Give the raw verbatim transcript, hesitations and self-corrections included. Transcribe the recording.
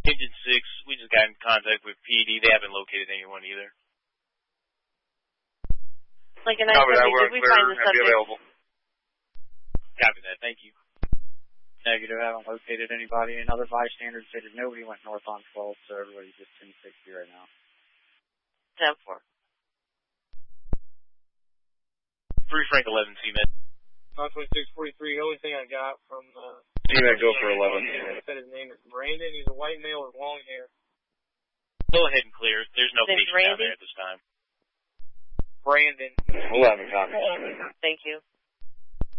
Engine six, we just got in contact with P D. They haven't located anyone either. Like an I did we find the subject? Available. Copy that, thank you. Negative, haven't located anybody. Another bystanders stated nobody went north on twelve, so everybody's just ten sixty right now. ten four. Three Frank eleven, C-Med. nine twenty-six forty-three, the only thing I got from uh, C-Med, go for eleven. Said his name is Brandon. He's a white male with long hair. Go ahead and clear. There's no patient down there at this time. Brandon. eleven, copy. Thank you.